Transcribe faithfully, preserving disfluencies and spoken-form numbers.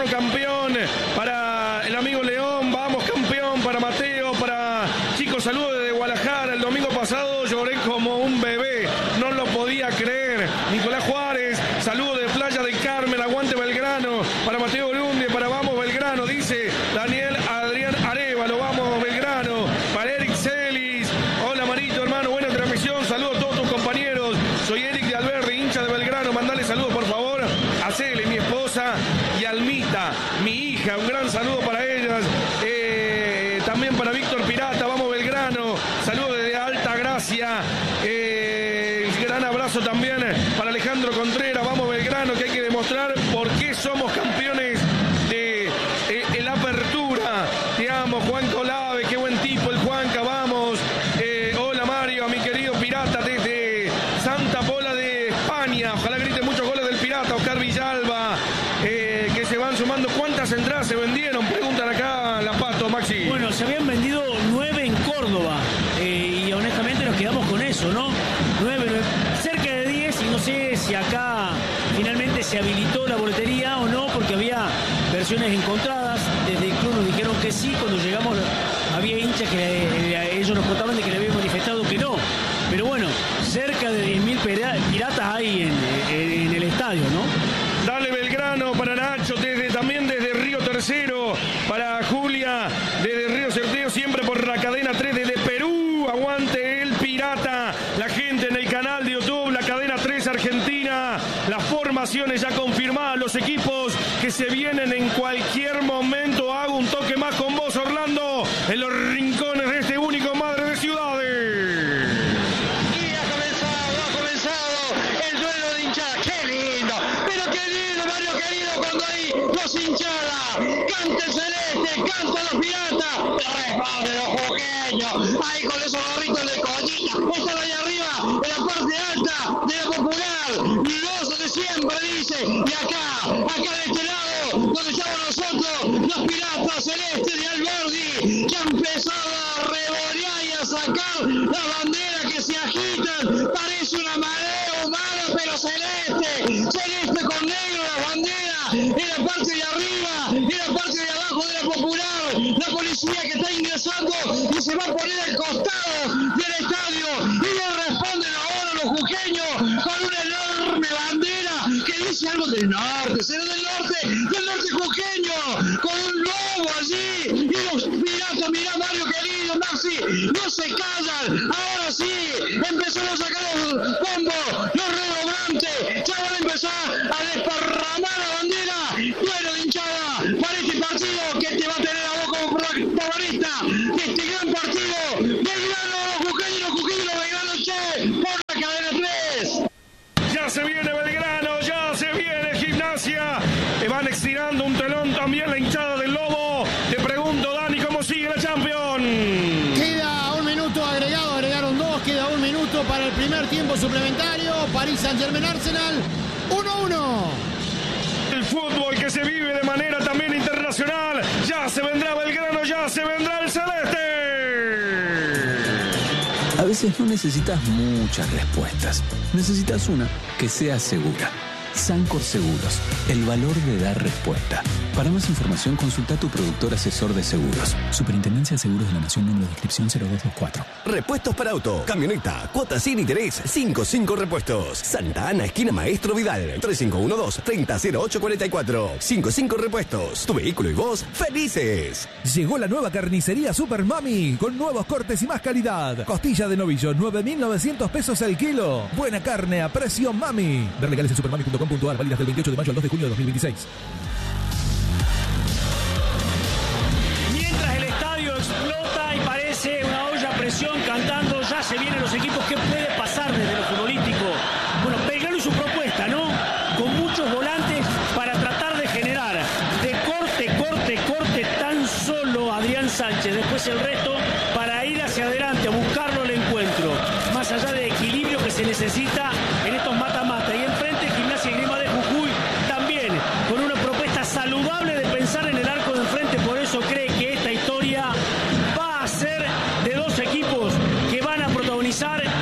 Belgrano campeón, para el amigo León, vamos campeón, para Mateo, para chicos, saludos desde Guadalajara. El domingo pasado lloré como un bebé, no lo podía creer. Nicolás Juárez, saludos de Playa del Carmen, aguante Belgrano, para Mateo Grundy, para vamos Belgrano, dice Daniel Adrián Arevalo, vamos Belgrano, para Eric Celis, hola Marito hermano, buena transmisión, saludos a todos tus compañeros, soy Eric de Alberdi, hincha de Belgrano, mandale saludos por favor a Celi, mi esposa, y Almita, mi hija, un gran saludo para ellas, eh, también para Víctor Pirata, vamos Belgrano, saludos desde Alta Gracia, eh, gran abrazo también para Alejandro Contreras, vamos Belgrano, que hay que demostrar por qué somos campeones de eh, el Apertura, te amo Juan Colave, qué buen tipo el Juanca, vamos, eh, hola Mario, a mi querido Pirata desde Santa Pola de España, ojalá griten muchos goles del Pirata, Oscar Villalba, eh, que se van sumando, ¿cuántas entradas se vendieron? Preguntan acá la Pato, Maxi. Bueno, se habían vendido nueve en Córdoba, eh, y honestamente nos quedamos con eso, ¿no? Nueve, nueve, cerca de diez, y no sé si acá finalmente se habilitó la boletería o no, porque había versiones encontradas. Desde el club nos dijeron que sí, cuando llegamos había hinchas que eh, ellos nos contaban de que le habían manifestado que no. Pero bueno, cerca de diez mil piratas hay en, en, en el estadio, ¿no? Dale Belgrano para Nacho, desde, también desde Río Tercero, para Julia, desde Río Certeo, siempre por la cadena tres desde Perú, aguante el Pirata, la gente en el canal de YouTube, la cadena tres Argentina, las formaciones ya confirmadas, los equipos que se vienen en cualquier momento, hago un toque más con vos Orlando, en los rincones de este único Madre de Ciudades. Y ha comenzado, ha comenzado el duelo de hinchadas, qué lindo, pero qué lindo Mario querido cuando hay dos hinchadas, canta el celeste, canta los piratas, responde los jujeños, ahí con esos gorritos de collita, están ahí arriba, en la parte alta de la Popular, los de siempre dice, y acá, acá de este lado, donde estamos nosotros, los piratas celestes de Alberdi, que han empezado a revolear y a sacar la bandera que se agitan, parece una marea humana, pero celeste, celeste con negro la bandera, en la parte de arriba, en la parte de abajo de la Popular, la policía que está ingresando y se va a poner al costado del estadio, y le responden ahora los jujeños con una enorme bandera que dice algo del norte, será del norte, del norte jujeño, con un lobo allí, y los piratas, mirá Mario querido, Maxi, no se callan, ahora sí, empezaron a sacar los bombos, los redoblantes, ya van a empezar a desparramar la bandera, duelo de hinchada para este partido que te va a tener a vos como protagonista de este gran partido, Belgrano, Jujeño, los Jujeños, Belgrano, che, por la cadena tres. Ya se viene Belgrano, ya se viene Gimnasia, te van estirando un telón también la hinchada del Lobo, te pregunto Dani, ¿cómo sigue la Champions? Queda un minuto agregado, agregaron dos, queda un minuto para el primer tiempo suplementario, París Saint-Germain Arsenal, uno uno. El fútbol que se vive de manera también internacional, ya se vendrá Belgrano, ya se vendrá el Celeste. A veces no necesitas muchas respuestas, necesitas una que sea segura. Sancor Seguros, el valor de dar respuesta. Para más información consulta a tu productor asesor de seguros. Superintendencia de Seguros de la Nación, número de inscripción cero dos dos cuatro. Repuestos para auto, camioneta, cuotas sin interés, cinco cinco Repuestos. Santa Ana, esquina Maestro Vidal, tres cinco uno dos, tres cero cero ocho cuatro cuatro. cinco cinco Repuestos, tu vehículo y vos felices. Llegó la nueva carnicería Super Mami, con nuevos cortes y más calidad. Costilla de novillo, nueve mil novecientos pesos el kilo. Buena carne a precio Mami. Ver legales en supermami punto com punto ar, válidas del veintiocho de mayo al dos de junio de dos mil veintiséis. Mientras el estadio explota y parece una olla a presión cantando, ya se vienen los equipos. ¿Qué puede pasar desde lo futbolístico? Bueno, Belgrano y su propuesta, ¿no? Con muchos volantes para tratar de generar de corte, corte, corte, tan solo Adrián Sánchez. Después el resto para ir hacia adelante, a buscarlo el encuentro. Más allá de equilibrio que se necesita en estos mata-mata. Y enfrente Gimnasia y Grima de Jujuy también con una propuesta saludable de pensar en el arco de enfrente. Por eso cree que esta historia va a ser de dos equipos que van a protagonizar